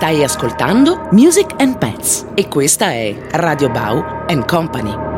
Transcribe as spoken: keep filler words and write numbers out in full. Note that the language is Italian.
Stai ascoltando Music and Pets e questa è Radio Bau and Company.